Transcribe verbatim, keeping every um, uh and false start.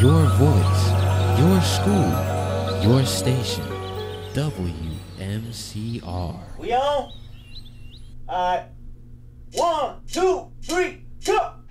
Your voice, your school, your station. W M C R. We on? Alright. One, two, three, go!